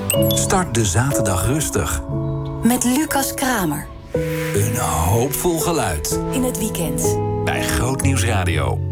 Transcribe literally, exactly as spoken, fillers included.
Start de zaterdag rustig. Met Lucas Kramer. Een hoopvol geluid. In het weekend. Bij Groot Nieuws Radio.